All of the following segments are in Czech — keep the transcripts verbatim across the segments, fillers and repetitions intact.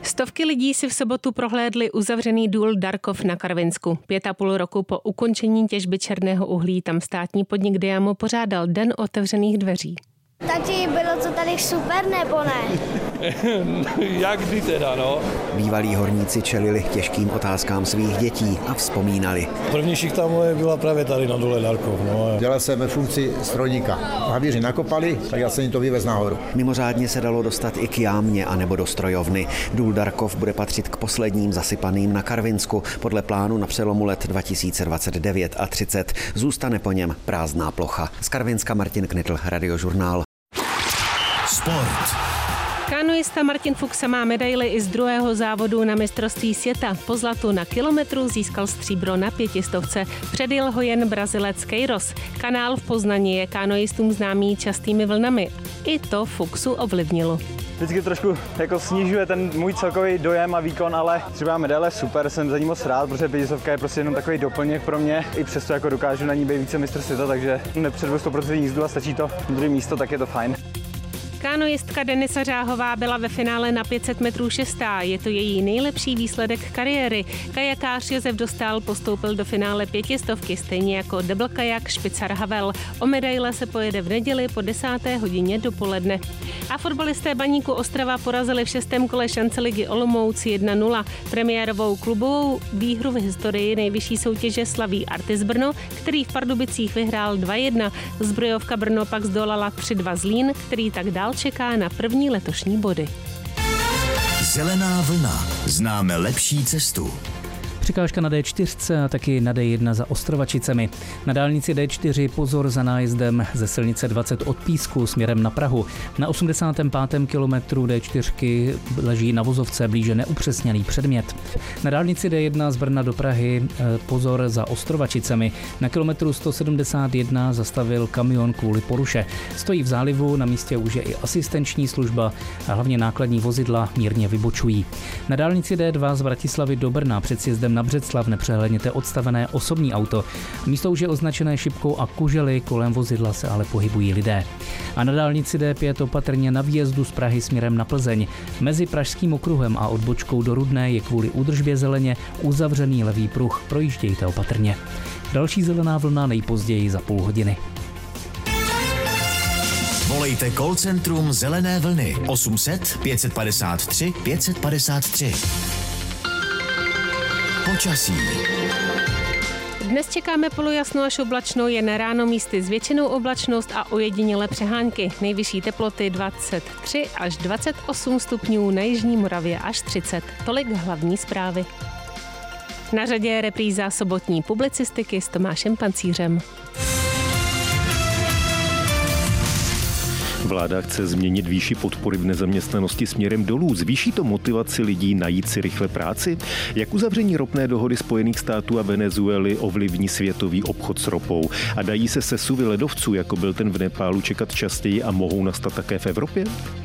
Stovky lidí si v sobotu prohlédli uzavřený důl Darkov na Karvinsku. Pět a půl roku po ukončení těžby černého uhlí tam státní podnik Diamo pořádal den otevřených dveří. Tati, bylo to tady super, nebo ne? Jak kdy teda, no? Bývalí horníci čelili těžkým otázkám svých dětí a vzpomínali. První šichta moje byla právě tady na dole Darkov, no. Dělal jsem ve funkci strojníka. Havíři nakopali, tak já jsem jim to vyvez nahoru. Mimořádně se dalo dostat i k jámě a nebo do strojovny. Důl Darkov bude patřit k posledním zasypaným na Karvinsku. Podle plánu na přelomu let dva tisíce dvacet devět a třicet zůstane po něm prázdná plocha. Z Karvinska Martin Knitl, Radiožurnál. Sport. Kanoista Martin Fuchs má medaili i z druhého závodu na mistrovství světa. Po zlatu na kilometru získal stříbro na pětistovce. Předjel ho jen Brazilec Queiroz. Kanál v Poznani je kanoistům známý častými vlnami. I to Fuchsu ovlivnilo. Vždycky trošku jako snižuje ten můj celkový dojem a výkon, ale třeba medaile super, jsem za ní moc rád, protože pětistovka je prostě jenom takový doplněk pro mě. I přesto jako dokážu na ní být více mistr světa, takže nepředvedu sto procent jízdu a stačí to druhé místo, tak je to fajn. Kanoistka Denisa Řáhová byla ve finále na pět set metrů šestá. Je to její nejlepší výsledek kariéry. Kajakář Josef Dostál postoupil do finále pětistovky, stejně jako double kajak Špicar Havel. O medaile se pojede v neděli po desáté hodině dopoledne. A fotbalisté Baníku Ostrava porazili v šestém kole šance ligy Olomouc jedna nula. Premiérovou klubovou výhru v historii nejvyšší soutěže slaví Artis Brno, který v Pardubicích vyhrál dva jedna. Zbrojovka Brno pak zdolala tři dva Zlín, který tak dál čeká na první letošní body. Zelená vlna. Známe lepší cestu. Překážka na dé čtyři a taky na dé jedna za Ostrovačicemi. Na dálnici dé čtyři pozor za nájezdem ze silnice dvacet od Písku směrem na Prahu. Na osmdesátém pátém kilometru dé čtyři leží na vozovce blíže neupřesněný předmět. Na dálnici dé jedna z Brna do Prahy pozor za Ostrovačicemi. Na kilometru sto sedmdesát jedna zastavil kamion kvůli poruše. Stojí v zálivu, na místě už je i asistenční služba a hlavně nákladní vozidla mírně vybočují. Na dálnici dé dva z Bratislavy do Brna před sjezdem na Břeclav nepřehledněte odstavené osobní auto. Místo už je označené šipkou a kužely, kolem vozidla se ale pohybují lidé. A na dálnici dé pět opatrně na výjezdu z Prahy směrem na Plzeň. Mezi Pražským okruhem a odbočkou do Rudné je kvůli údržbě zeleně uzavřený levý pruh. Projíždějte opatrně. Další zelená vlna nejpozději za půl hodiny. Volejte call centrum Zelené vlny osm set pět padesát tři pět padesát tři. Počasí. Dnes čekáme polojasno až oblačno, jen ráno místy s většinou oblačnost a ojedinělé přehánky. Nejvyšší teploty dvacet tři až dvacet osm stupňů, na jižní Moravě až třicet. Tolik hlavní zprávy. Na řadě je repríza sobotní publicistiky s Tomášem Pancířem. Vláda chce změnit výši podpory v nezaměstnanosti směrem dolů. Zvýší to motivaci lidí najít si rychle práci? Jak uzavření ropné dohody Spojených států a Venezuely ovlivní světový obchod s ropou? A dají se sesuvy ledovců, jako byl ten v Nepálu, čekat častěji a mohou nastat také v Evropě?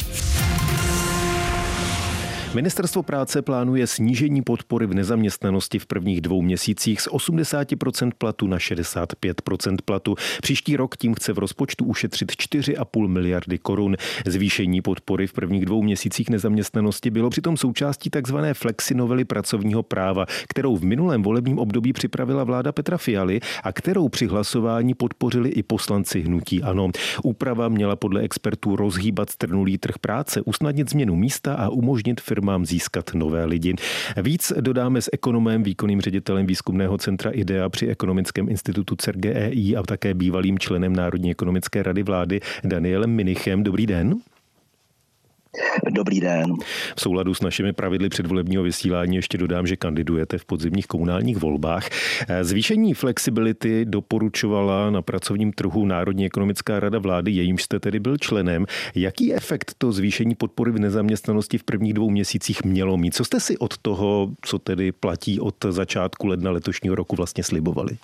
Ministerstvo práce plánuje snížení podpory v nezaměstnanosti v prvních dvou měsících z osmdesát procent platu na šedesát pět procent platu. Příští rok tím chce v rozpočtu ušetřit čtyři a půl miliardy korun. Zvýšení podpory v prvních dvou měsících nezaměstnanosti bylo přitom součástí takzvané flexinovely pracovního práva, kterou v minulém volebním období připravila vláda Petra Fialy a kterou při hlasování podpořili i poslanci hnutí ANO. Úprava měla podle expertů rozhýbat strnulý trh práce, usnadnit změnu místa a umožnit firmám mám získat nové lidi. Víc dodáme s ekonomem, výkonným ředitelem výzkumného centra IDEA při Ekonomickém institutu C E R G E I a také bývalým členem Národní ekonomické rady vlády Danielem Minichem. Dobrý den. Dobrý den. V souladu s našimi pravidly předvolebního vysílání ještě dodám, že kandidujete v podzimních komunálních volbách. Zvýšení flexibility doporučovala na pracovním trhu Národní ekonomická rada vlády, jejímž jste tedy byl členem. Jaký efekt to zvýšení podpory v nezaměstnanosti v prvních dvou měsících mělo mít? Co jste si od toho, co tedy platí od začátku ledna letošního roku, vlastně slibovali?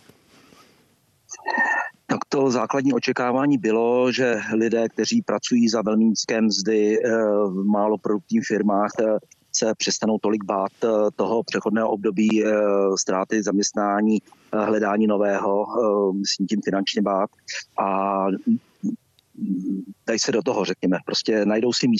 Tak to základní očekávání bylo, že lidé, kteří pracují za velmi nízké mzdy v málo produktivních firmách, se přestanou tolik bát toho přechodného období ztráty zaměstnání, hledání nového, myslím tím finančně bát a dají se do toho, řekněme. Prostě najdou si místo